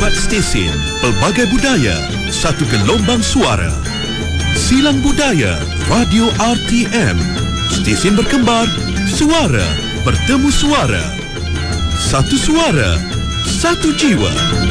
4 stesen, pelbagai budaya, satu gelombang suara. Silang Budaya Radio RTM. Stesen berkembar, suara bertemu suara. Satu suara, satu jiwa.